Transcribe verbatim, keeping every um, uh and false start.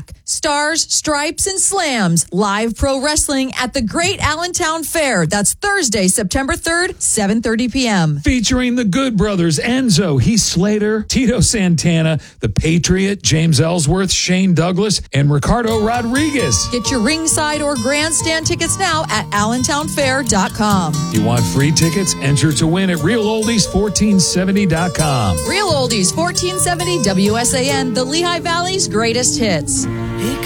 back. Stars, Stripes, and Slams. Live pro wrestling at the Great Allentown Fair. That's Thursday, September third, seven thirty p.m. Featuring the Good Brothers, Enzo, Heath Slater, Tito Santana, The Patriot, James Ellsworth, Shane Douglas, and Ricardo Rodriguez. Get your ringside or grandstand tickets now at allentown fair dot com. If you want free tickets, enter to win at real oldies fourteen seventy dot com. Real Oldies fourteen seventy W S A N, the Lehigh Valley's greatest hits.